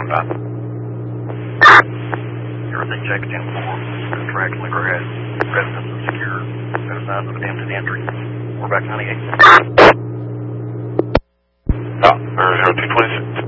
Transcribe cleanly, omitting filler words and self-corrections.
Everything checked in for track liquor has residence is secure. Both sides of the dam to the entry. We're back 98. Oh, 0226.